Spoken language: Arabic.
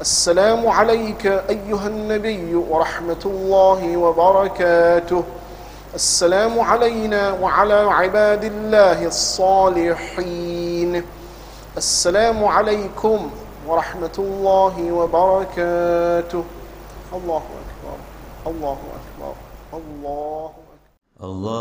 السلام عليك أيها النبي ورحمة الله وبركاته. السلام علينا وعلى عباد الله الصالحين. السلام عليكم ورحمة الله وبركاته. الله أكبر، الله أكبر، الله أكبر. الله